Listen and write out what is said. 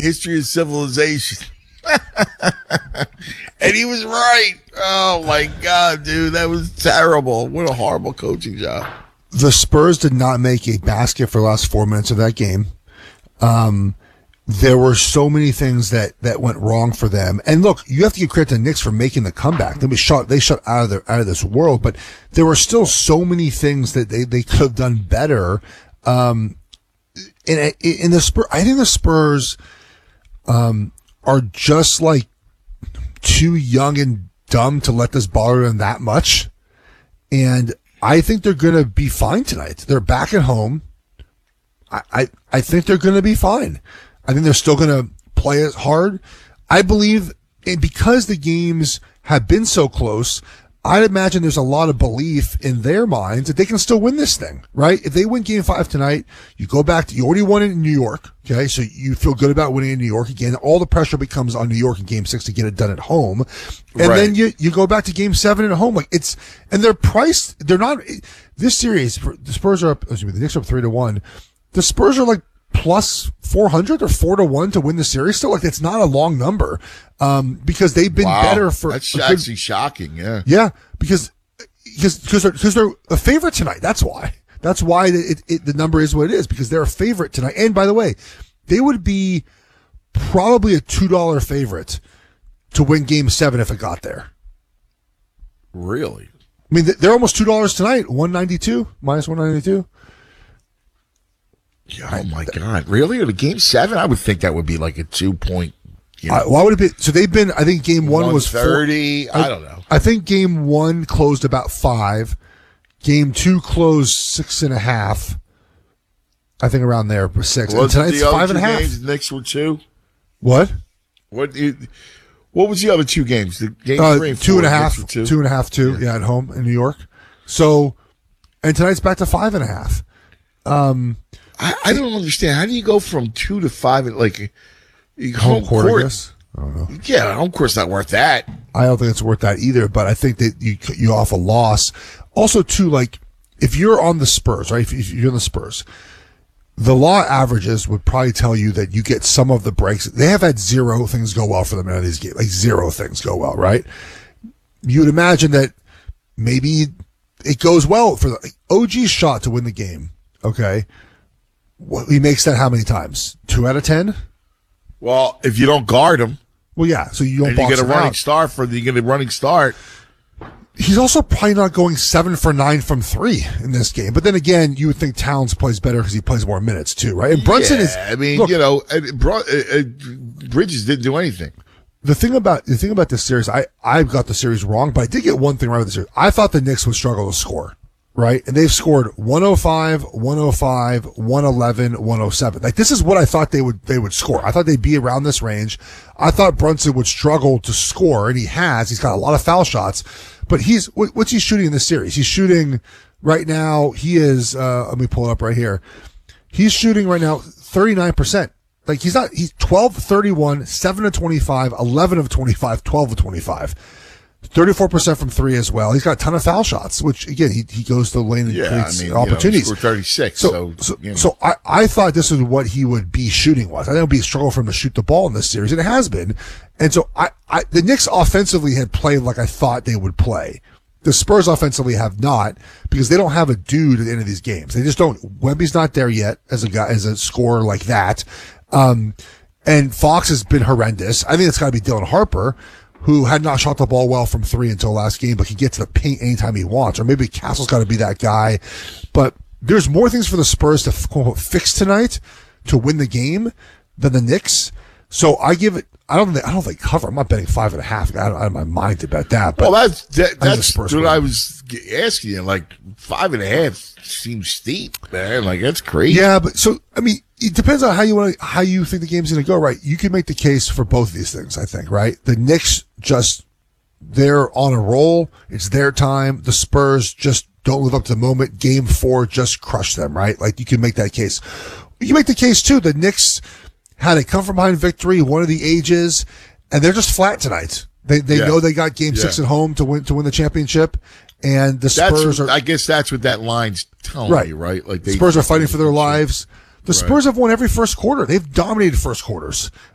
history of civilization. And he was right. Oh, my God, dude. That was terrible. What a horrible coaching job. The Spurs did not make a basket for the last 4 minutes of that game. There were so many things that went wrong for them. And look, you have to give credit to the Knicks for making the comeback. They shot out of this world, but there were still so many things that they could have done better. In the Spurs, I think the Spurs are just like too young and dumb to let this bother them that much. And I think they're going to be fine tonight. They're back at home. I think they're going to be fine. I think they're still going to play as hard. I believe, and because the games have been so close, I'd imagine there's a lot of belief in their minds that they can still win this thing, right? If they win Game 5 tonight, you go back to, you already won it in New York, okay? So you feel good about winning in New York again. All the pressure becomes on New York in Game 6 to get it done at home. And then you go back to Game 7 at home. Like and they're priced, they're not, this series, the Spurs are up, the Knicks are up 3-1. The Spurs are like plus 400 or 4-1 to win the series still. Like, it's not a long number, because they've been better for. That's actually shocking. Yeah. Yeah. Because they're a favorite tonight. That's why the number is what it is, because they're a favorite tonight. And by the way, they would be probably a $2 favorite to win Game 7 if it got there. Really? I mean, they're almost $2 tonight. 192 minus 192. Yeah, oh my God! Really? At a Game 7, I would think that would be like a 2-point. Why would it be? So they've been. I think Game 1 was 30. I don't know. I think Game 1 closed about 5. Game 2 closed 6.5. I think around there for 6. And tonight's 5.5. Games, the Knicks were 2. What? What was the other 2 games? The Game 3 and 4, 2.5. 2.5. 2. Yeah, at home in New York. So, and tonight's back to 5.5. I don't understand. How do you go from 2 to 5 at like home court? I guess. I don't know. Yeah, home court's not worth that. I don't think it's worth that either. But I think that you off a loss. Also, too, like if you're on the Spurs, right? If you're on the Spurs, the law averages would probably tell you that you get some of the breaks. They have had 0 things go well for them in these games, like 0 things go well, right? You'd imagine that maybe it goes well for OG's shot to win the game. Okay. He makes that how many times? 2 out of 10? Well, if you don't guard him. Well, yeah, so you don't and box you get a running out. start you get a running start. He's also probably not going 7 for 9 from 3 in this game. But then again, you would think Towns plays better because he plays more minutes too, right? And Brunson is. I mean, look, Bridges didn't do anything. The thing about this series, I got the series wrong, but I did get one thing right with the series. I thought the Knicks would struggle to score. Right? And they've scored 105, 105, 111, 107. Like, this is what I thought they would score. I thought they'd be around this range. I thought Brunson would struggle to score, and he has. He's got a lot of foul shots. But what's he shooting in this series? He's shooting right now, he is, let me pull it up right here. He's shooting right now 39%. Like, he's 12 of 31, 7 of 25, 11 of 25, 12 of 25. 34% from 3 as well. He's got a ton of foul shots, which again, he goes to the lane and creates opportunities. He scored 36. So I thought this is what he would be shooting was. I think it would be a struggle for him to shoot the ball in this series, and it has been. And so the Knicks offensively had played like I thought they would play. The Spurs offensively have not, because they don't have a dude at the end of these games. They just don't. Wemby's not there yet as a scorer like that. And Fox has been horrendous. I think it's got to be Dylan Harper, who had not shot the ball well from 3 until last game, but can get to the paint anytime he wants. Or maybe Castle's got to be that guy. But there's more things for the Spurs to fix tonight to win the game than the Knicks. So I give it. I don't think cover. I'm not betting 5.5. I don't have my mind to bet that. But well, that's what I was asking you. Like 5.5 seems steep, man. Like, that's crazy. Yeah, but so I mean, it depends on how you think the game's going to go. Right? You can make the case for both of these things. I think. Right? The Knicks they're on a roll. It's their time. The Spurs just don't live up to the moment. Game 4 just crushed them. Right? Like, you can make that case. You can make the case too. The Knicks had a come from behind victory, one of the ages, and they're just flat tonight. They know they got Game 6 at home to win the championship, and the Spurs are. I guess that's what that line's telling you, right? Like, the Spurs are fighting for their lives. The Spurs have won every first quarter. They've dominated first quarters.